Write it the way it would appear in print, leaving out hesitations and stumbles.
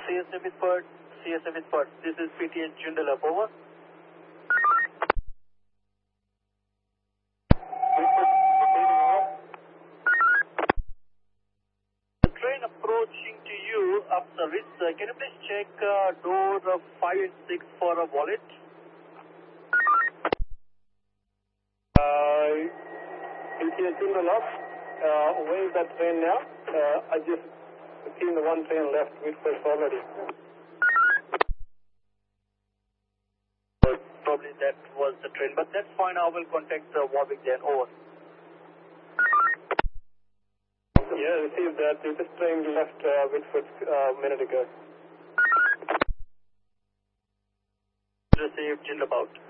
CSA with Perth. CSA with Perth. This is PTH Jindal up, over. The train approaching to you up service. Can you please check door 5 and 6 for a wallet? PTH Jindal up. Where is that train now? I just seen the one train left Whitford already. Probably that was the train, but that's fine. I will contact Warwick then. Over. Yeah, received that. This train left Whitford a minute ago. Received Jindal about.